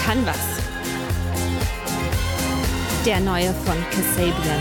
kann was. Der neue von Kasabian.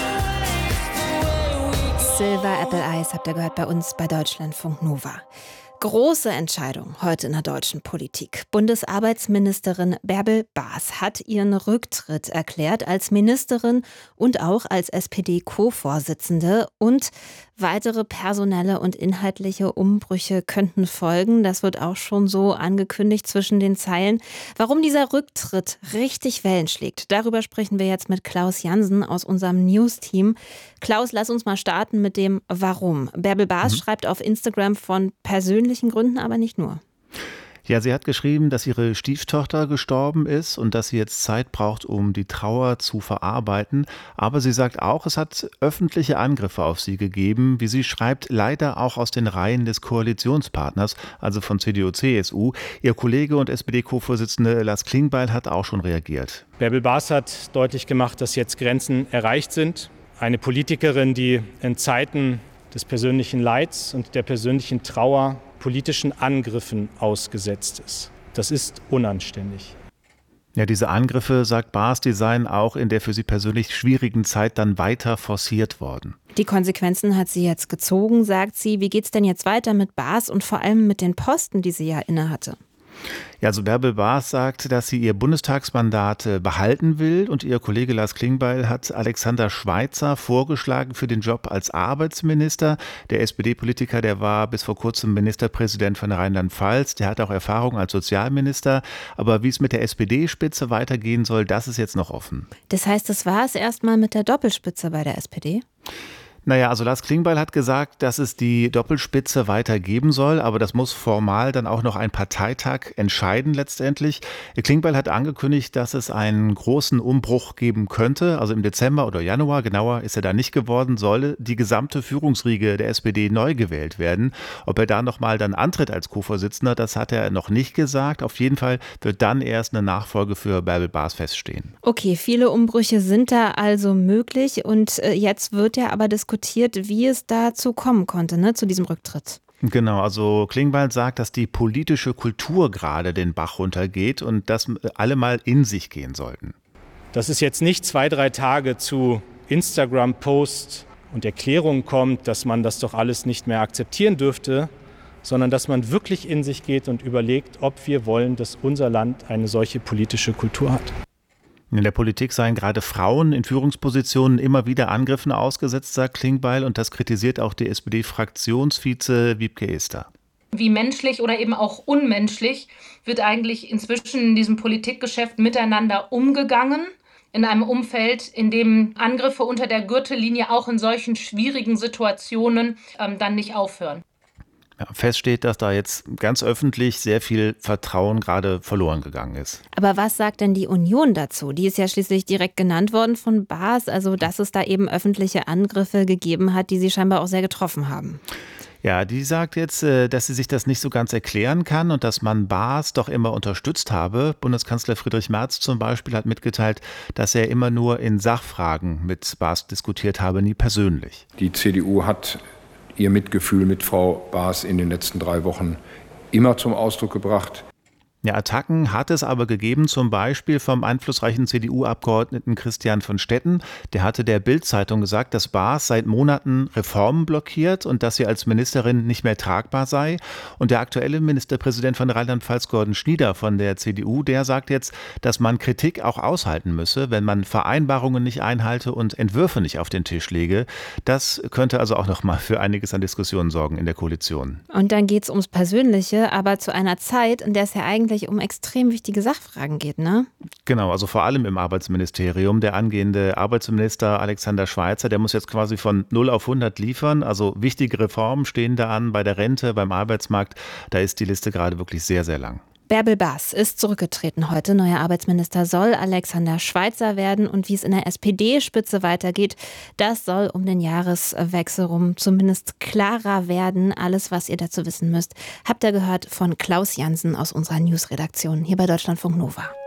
Silver Apple Eyes habt ihr gehört bei uns bei Deutschlandfunk Nova. Große Entscheidung heute in der deutschen Politik. Bundesarbeitsministerin Bärbel Baas hat ihren Rücktritt erklärt als Ministerin und auch als SPD-Co-Vorsitzende. Und weitere personelle und inhaltliche Umbrüche könnten folgen. Das wird auch schon so angekündigt zwischen den Zeilen. Warum dieser Rücktritt richtig Wellen schlägt, darüber sprechen wir jetzt mit Klaus Jansen aus unserem News-Team. Klaus, lass uns mal starten mit dem Warum. Bärbel Baas schreibt auf Instagram von persönlichen Gründen, aber nicht nur. Ja, sie hat geschrieben, dass ihre Stieftochter gestorben ist und dass sie jetzt Zeit braucht, um die Trauer zu verarbeiten. Aber sie sagt auch, es hat öffentliche Angriffe auf sie gegeben, wie sie schreibt, leider auch aus den Reihen des Koalitionspartners, also von CDU, CSU. Ihr Kollege und SPD-Co-Vorsitzende Lars Klingbeil hat auch schon reagiert. Bärbel Baas hat deutlich gemacht, dass jetzt Grenzen erreicht sind. Eine Politikerin, die in Zeiten des persönlichen Leids und der persönlichen Trauer politischen Angriffen ausgesetzt ist. Das ist unanständig. Ja, diese Angriffe, sagt Baas, die seien auch in der für sie persönlich schwierigen Zeit dann weiter forciert worden. Die Konsequenzen hat sie jetzt gezogen, sagt sie. Wie geht's denn jetzt weiter mit Baas und vor allem mit den Posten, die sie ja innehatte? Ja, also Bärbel Baas sagt, dass sie ihr Bundestagsmandat behalten will und ihr Kollege Lars Klingbeil hat Alexander Schweitzer vorgeschlagen für den Job als Arbeitsminister. Der SPD-Politiker, der war bis vor kurzem Ministerpräsident von Rheinland-Pfalz, der hat auch Erfahrung als Sozialminister. Aber wie es mit der SPD-Spitze weitergehen soll, das ist jetzt noch offen. Das heißt, das war es erstmal mit der Doppelspitze bei der SPD? Naja, also Lars Klingbeil hat gesagt, dass es die Doppelspitze weiter geben soll, aber das muss formal dann auch noch ein Parteitag entscheiden letztendlich. Klingbeil hat angekündigt, dass es einen großen Umbruch geben könnte, also im Dezember oder Januar, genauer ist er da nicht geworden, soll die gesamte Führungsriege der SPD neu gewählt werden. Ob er da nochmal dann antritt als Co-Vorsitzender, das hat er noch nicht gesagt. Auf jeden Fall wird dann erst eine Nachfolge für Bärbel Baas feststehen. Okay, viele Umbrüche sind da also möglich und jetzt wird ja aber diskutiert, wie es dazu kommen konnte, ne, zu diesem Rücktritt. Genau, also Klingbeil sagt, dass die politische Kultur gerade den Bach runtergeht und dass alle mal in sich gehen sollten. Dass es jetzt nicht 2-3 Tage zu Instagram-Posts und Erklärungen kommt, dass man das doch alles nicht mehr akzeptieren dürfte, sondern dass man wirklich in sich geht und überlegt, ob wir wollen, dass unser Land eine solche politische Kultur hat. In der Politik seien gerade Frauen in Führungspositionen immer wieder Angriffen ausgesetzt, sagt Klingbeil, und das kritisiert auch die SPD-Fraktionsvize Wiebke Ester. Wie menschlich oder eben auch unmenschlich wird eigentlich inzwischen in diesem Politikgeschäft miteinander umgegangen, in einem Umfeld, in dem Angriffe unter der Gürtellinie auch in solchen schwierigen Situationen dann nicht aufhören. Ja, fest steht, dass da jetzt ganz öffentlich sehr viel Vertrauen gerade verloren gegangen ist. Aber was sagt denn die Union dazu? Die ist ja schließlich direkt genannt worden von Baas, also dass es da eben öffentliche Angriffe gegeben hat, die sie scheinbar auch sehr getroffen haben. Ja, die sagt jetzt, dass sie sich das nicht so ganz erklären kann und dass man Baas doch immer unterstützt habe. Bundeskanzler Friedrich Merz zum Beispiel hat mitgeteilt, dass er immer nur in Sachfragen mit Baas diskutiert habe, nie persönlich. Die CDU hat ihr Mitgefühl mit Frau Baas in den letzten 3 Wochen immer zum Ausdruck gebracht. Ja, Attacken hat es aber gegeben, zum Beispiel vom einflussreichen CDU-Abgeordneten Christian von Stetten. Der hatte der Bild-Zeitung gesagt, dass Baas seit Monaten Reformen blockiert und dass sie als Ministerin nicht mehr tragbar sei. Und der aktuelle Ministerpräsident von Rheinland-Pfalz, Gordon Schnieder von der CDU, der sagt jetzt, dass man Kritik auch aushalten müsse, wenn man Vereinbarungen nicht einhalte und Entwürfe nicht auf den Tisch lege. Das könnte also auch noch mal für einiges an Diskussionen sorgen in der Koalition. Und dann geht es ums Persönliche, aber zu einer Zeit, in der es ja eigentlich um extrem wichtige Sachfragen geht, ne? Genau, also vor allem im Arbeitsministerium. Der angehende Arbeitsminister Alexander Schweitzer, der muss jetzt quasi von 0 auf 100 liefern. Also wichtige Reformen stehen da an bei der Rente, beim Arbeitsmarkt. Da ist die Liste gerade wirklich sehr, sehr lang. Bärbel Baas ist zurückgetreten heute. Neuer Arbeitsminister soll Alexander Schweitzer werden. Und wie es in der SPD-Spitze weitergeht, das soll um den Jahreswechsel rum zumindest klarer werden. Alles, was ihr dazu wissen müsst, habt ihr gehört von Klaus Jansen aus unserer Newsredaktion hier bei Deutschlandfunk Nova.